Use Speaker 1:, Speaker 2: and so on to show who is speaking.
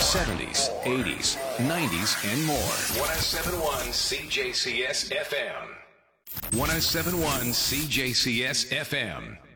Speaker 1: 70s, 80s, 90s, and more.
Speaker 2: 1071 CJCS FM.
Speaker 1: 1071 CJCS FM.